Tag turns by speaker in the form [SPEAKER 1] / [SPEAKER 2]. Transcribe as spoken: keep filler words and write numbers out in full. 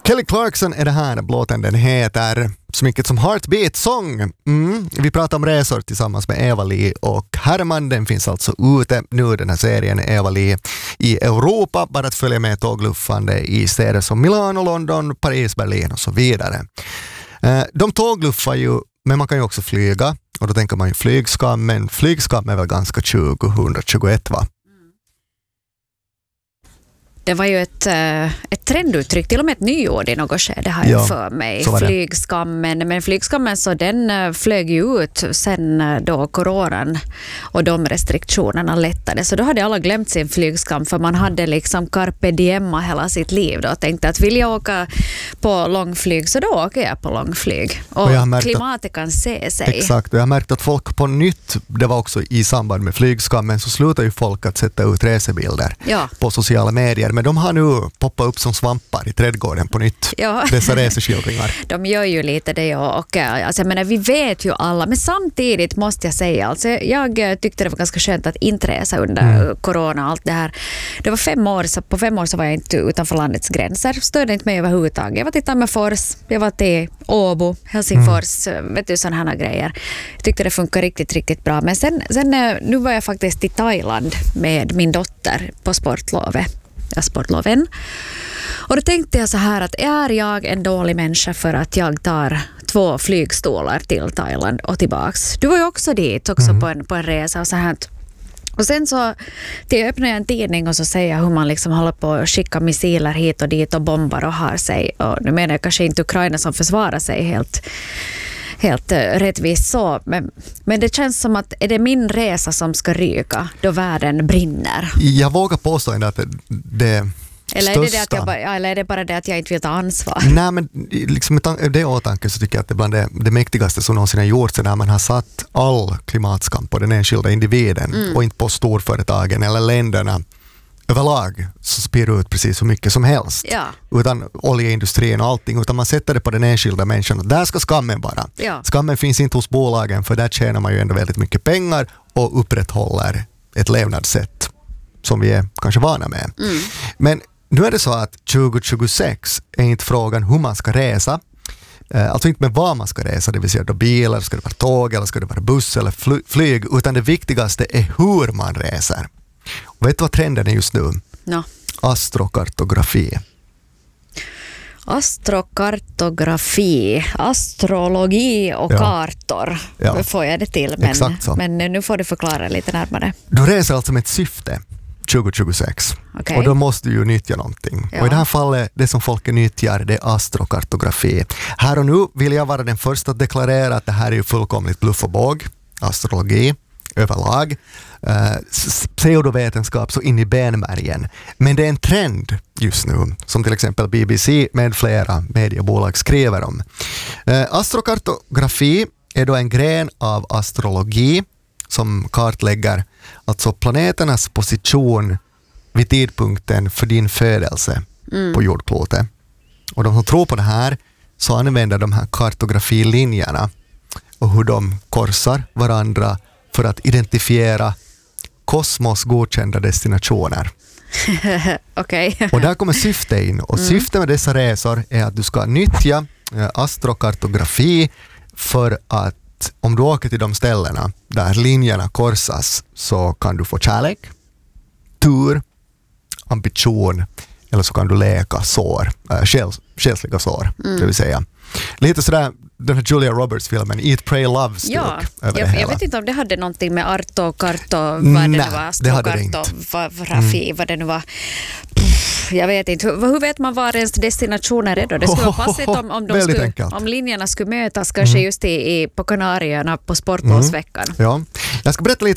[SPEAKER 1] Kelly Clarkson är det här, låten den heter så mycket som Heartbeat Song. Mm. Vi pratar om resor tillsammans med Eva-Li och Herman. Den finns alltså ute nu, den här serien Eva-Li i Europa. Bara att följa med tågluffande i städer som Milano, London, Paris, Berlin och så vidare. De tågluffar ju, men man kan ju också flyga. Och då tänker man ju flygskam, men flygskam är väl ganska tjugohundratjugoett, va?
[SPEAKER 2] Det var ju ett, ett trenduttryck, till och med ett nyord i något skede har jag
[SPEAKER 1] ja,
[SPEAKER 2] för mig.
[SPEAKER 1] Flygskammen.
[SPEAKER 2] Men flygskammen så den flög ju ut sen då coronan och de restriktionerna lättade. Så då hade alla glömt sin flygskam, för man hade liksom carpe diemma hela sitt liv då och tänkte att vill jag åka på långflyg så då åker jag på långflyg. Och, och klimatet kan se sig.
[SPEAKER 1] Exakt, och jag har märkt att folk på nytt, det var också i samband med flygskammen, så slutar ju folk att sätta ut resebilder
[SPEAKER 2] ja.
[SPEAKER 1] på sociala medier. Men de har nu poppat upp som svampar i trädgården på nytt.
[SPEAKER 2] Ja.
[SPEAKER 1] Dessa reseskildringar.
[SPEAKER 2] De gör ju lite det och, och alltså, jag menar, vi vet ju alla, men samtidigt måste jag säga, alltså, jag tyckte det var ganska skönt att inte resa under mm. corona och allt det här. Det var fem år, så på fem år så var jag inte utanför landets gränser. Störde inte mig överhuvudtaget. Jag var till Tammerfors, jag var till Åbo, Helsingfors, mm. vet du, sådana här grejer. Jag tyckte det funkar riktigt, riktigt bra. Men sen, sen nu var jag faktiskt i Thailand med min dotter på sportlovet. sportloven. Och då tänkte jag så här att är jag en dålig människa för att jag tar två flygstolar till Thailand och tillbaks. Du var ju också dit också mm. på, en, på en resa och så här. Och sen så till öppnar jag en tidning och så säger jag hur man liksom håller på att skicka missiler hit och dit och bombar och har sig. Och nu menar jag kanske inte Ukraina som försvarar sig helt helt uh, rättvist så, men, men det känns som att är det min resa som ska ryka då världen brinner.
[SPEAKER 1] Jag vågar påstå ändå att det, det
[SPEAKER 2] eller är det, det att jag bara, eller är det bara det att jag inte vill ta ansvar?
[SPEAKER 1] Nej, men liksom med det åtanke så tycker jag att det är bland det, det mäktigaste som någonsin har gjorts när man har satt all klimatskam på den enskilda individen mm. och inte på storföretagen eller länderna överlag så spyr ut precis så mycket som helst.
[SPEAKER 2] Ja.
[SPEAKER 1] Utan oljeindustrin och allting, utan man sätter det på den enskilda människan. Där ska skammen vara.
[SPEAKER 2] Ja.
[SPEAKER 1] Skammen finns inte hos bolagen, för där tjänar man ju ändå väldigt mycket pengar och upprätthåller ett levnadssätt som vi är kanske vana med.
[SPEAKER 2] Mm.
[SPEAKER 1] Men nu är det så att tjugohundratjugosex är inte frågan hur man ska resa. Alltså inte med vad man ska resa, det vill säga då bilar, ska det vara tåg eller ska det vara buss eller flyg, utan det viktigaste är hur man reser. Och vet du vad trenden är just nu?
[SPEAKER 2] No.
[SPEAKER 1] Astrokartografi.
[SPEAKER 2] Astrokartografi, astrologi och ja. kartor. Ja. Får jag det till, men, men nu får du förklara lite närmare.
[SPEAKER 1] Du reser alltså med ett syfte tjugohundratjugosex.
[SPEAKER 2] Okay.
[SPEAKER 1] Och då måste du ju nyttja någonting. Ja. Och i det här fallet, det som folk nyttjar, det är astrokartografi. Här och nu vill jag vara den första att deklarera att det här är ju fullkomligt bluff och båg. Astrologi överlag. Uh, pseudovetenskap så in i benmärgen. Men det är en trend just nu, som till exempel B B C med flera mediebolag skriver om. Uh, astrokartografi är då en gren av astrologi som kartlägger alltså planeternas position vid tidpunkten för din födelse mm. på jordklotet. Och de som tror på det här så använder de här kartografilinjerna och hur de korsar varandra för att identifiera kosmos godkända destinationer.
[SPEAKER 2] Okej.
[SPEAKER 1] Och där kommer syfte in. Och mm. syftet med dessa resor är att du ska nyttja eh, astrokartografi för att om du åker till de ställena där linjerna korsas så kan du få kärlek, tur, ambition eller så kan du läka sår, äh, själs, själsliga sår, mm. det vill säga. Lite sådär den här Julia Roberts-filmen Eat, Pray, Love-stuk
[SPEAKER 2] ja,
[SPEAKER 1] över
[SPEAKER 2] jag,
[SPEAKER 1] det hela.
[SPEAKER 2] Jag vet inte om det hade någonting med art och kart och vad
[SPEAKER 1] Nej,
[SPEAKER 2] det nu var, astrokartografi, mm. vad det nu var. Pff, jag vet inte. Hur, hur vet man var ens destinationer är då? Det skulle vara passigt om, om, de skulle, om linjerna skulle mötas kanske mm. just i, i, på Kanarierna på sportlovsveckan.
[SPEAKER 1] Mm. Ja, jag ska berätta lite